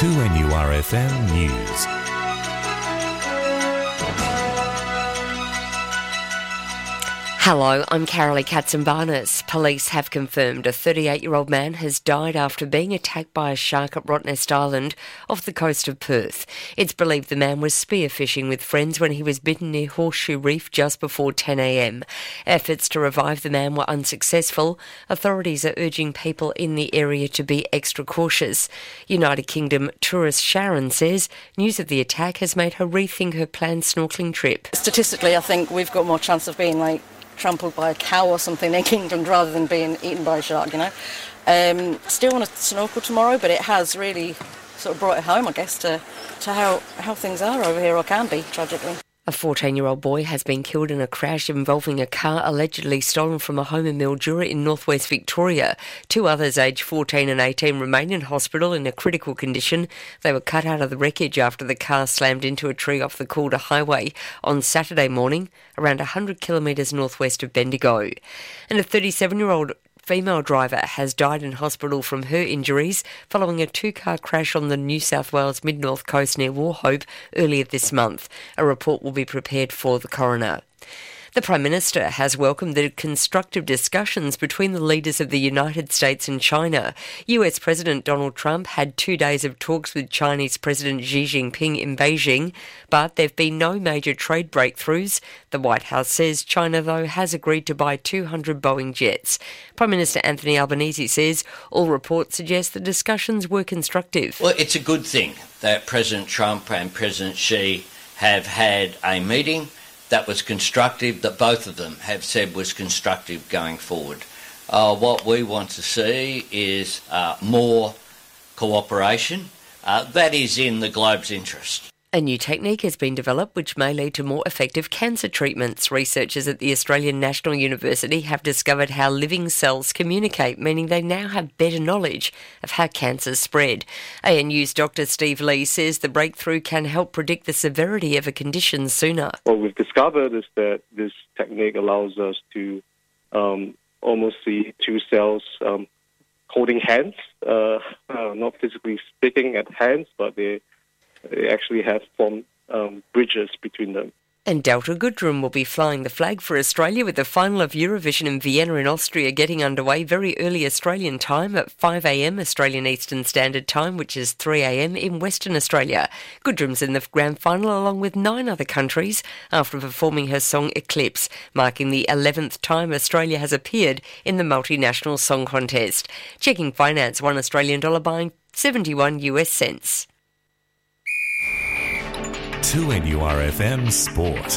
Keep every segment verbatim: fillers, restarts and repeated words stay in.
two N U R F M News. Hello, I'm Carolee Katzenbarnes. Police have confirmed a thirty-eight-year-old man has died after being attacked by a shark at Rottnest Island off the coast of Perth. It's believed the man was spearfishing with friends when he was bitten near Horseshoe Reef just before ten a m. Efforts to revive the man were unsuccessful. Authorities are urging people in the area to be extra cautious. United Kingdom tourist Sharon says news of the attack has made her rethink her planned snorkelling trip. Statistically, I think we've got more chance of being like trampled by a cow or something in England rather than being eaten by a shark, you know. Um, still want to snorkel tomorrow, but it has really sort of brought it home, I guess, to, to how, how things are over here, or can be, tragically. A fourteen-year-old boy has been killed in a crash involving a car allegedly stolen from a home in Mildura in northwest Victoria. Two others, aged fourteen and eighteen, remain in hospital in a critical condition. They were cut out of the wreckage after the car slammed into a tree off the Calder Highway on Saturday morning, around one hundred kilometres northwest of Bendigo. And a thirty-seven-year-old female driver has died in hospital from her injuries following a two-car crash on the New South Wales mid-north coast near Wauchope earlier this month. A report will be prepared for the coroner. The Prime Minister has welcomed the constructive discussions between the leaders of the United States and China. U S President Donald Trump had two days of talks with Chinese President Xi Jinping in Beijing, but there have been no major trade breakthroughs. The White House says China, though, has agreed to buy two hundred Boeing jets. Prime Minister Anthony Albanese says all reports suggest the discussions were constructive. Well, it's a good thing that President Trump and President Xi have had a meeting that was constructive, that both of them have said was constructive going forward. Uh, what we want to see is uh, more cooperation. Uh, that is in the globe's interest. A new technique has been developed which may lead to more effective cancer treatments. Researchers at the Australian National University have discovered how living cells communicate, meaning they now have better knowledge of how cancers spread. A N U's Doctor Steve Lee says the breakthrough can help predict the severity of a condition sooner. What we've discovered is that this technique allows us to um, almost see two cells um, holding hands, uh, uh, not physically sticking at hands, but they They actually have formed um, bridges between them. And Delta Goodrem will be flying the flag for Australia with the final of Eurovision in Vienna in Austria getting underway very early Australian time at five a m Australian Eastern Standard Time, which is three a m in Western Australia. Goodrem's in the grand final along with nine other countries after performing her song Eclipse, marking the eleventh time Australia has appeared in the multinational song contest. Checking finance, one Australian dollar buying seventy-one U S cents. two N U R F M Sport.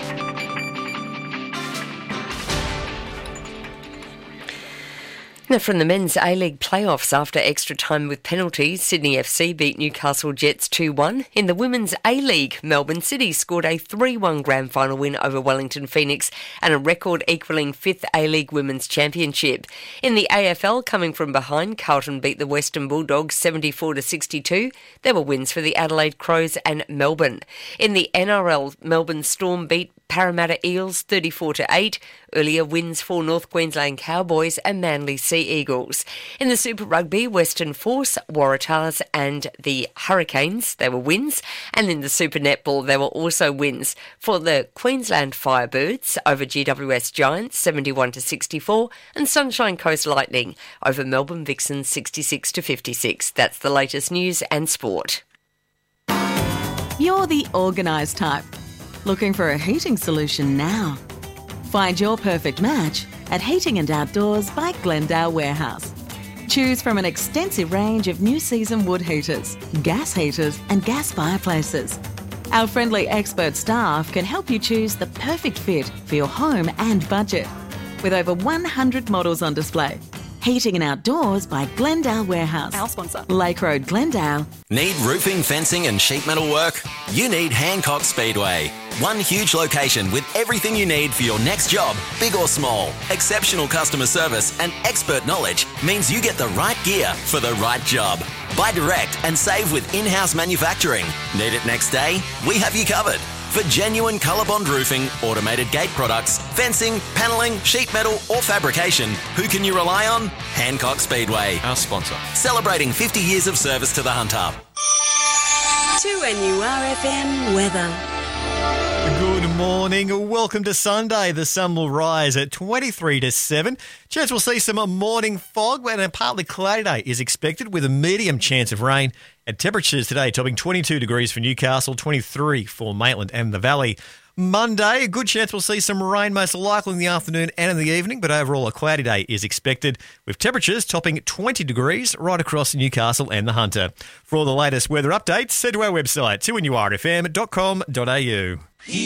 Now from the men's A-League playoffs, after extra time with penalties, Sydney F C beat Newcastle Jets two one. In the women's A-League, Melbourne City scored a three one grand final win over Wellington Phoenix and a record equalling fifth A-League Women's Championship. In the A F L, coming from behind, Carlton beat the Western Bulldogs seventy-four to sixty-two. There were wins for the Adelaide Crows and Melbourne. In the N R L, Melbourne Storm beat Parramatta Eels thirty-four to eight. Earlier wins for North Queensland Cowboys and Manly Sea Eagles. In the Super Rugby, Western Force, Waratahs and the Hurricanes, there were wins. And in the Super Netball, there were also wins for the Queensland Firebirds over G W S Giants seventy-one to sixty-four and Sunshine Coast Lightning over Melbourne Vixens sixty-six to fifty-six. That's the latest news and sport. You're the organised type. Looking for a heating solution now? Find your perfect match at Heating and Outdoors by Glendale Warehouse. Choose from an extensive range of new season wood heaters, gas heaters and gas fireplaces. Our friendly expert staff can help you choose the perfect fit for your home and budget. With over one hundred models on display. Heating and Outdoors by Glendale Warehouse. Our sponsor. Lake Road, Glendale. Need roofing, fencing and sheet metal work? You need Hancock Speedway. One huge location with everything you need for your next job, big or small. Exceptional customer service and expert knowledge means you get the right gear for the right job. Buy direct and save with in-house manufacturing. Need it next day? We have you covered. For genuine ColourBond roofing, automated gate products, fencing, panelling, sheet metal or fabrication, who can you rely on? Hancock Speedway. Our sponsor. Celebrating fifty years of service to the Hunter. two N U R F M weather. Good morning. Welcome to Sunday. The sun will rise at twenty-three to seven. Chance we'll see some morning fog and a partly cloudy day is expected with a medium chance of rain. And temperatures today topping twenty-two degrees for Newcastle, twenty-three for Maitland and the Valley. Monday, a good chance we'll see some rain most likely in the afternoon and in the evening, but overall a cloudy day is expected with temperatures topping twenty degrees right across Newcastle and the Hunter. For all the latest weather updates, head to our website, two N U R F M dot com dot A U.